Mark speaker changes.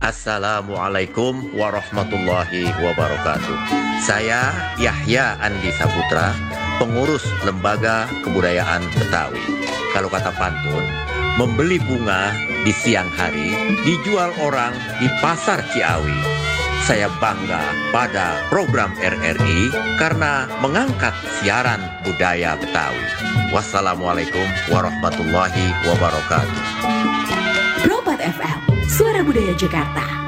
Speaker 1: Assalamualaikum warahmatullahi wabarakatuh. Saya Yahya Andi Saputra, pengurus Lembaga Kebudayaan Betawi. Kalau kata pantun, membeli bunga di siang hari, dijual orang di pasar Ciawi. Saya bangga pada program RRI karena mengangkat siaran budaya Betawi. Wassalamualaikum warahmatullahi wabarakatuh.
Speaker 2: Robat FM, Suara Budaya Jakarta.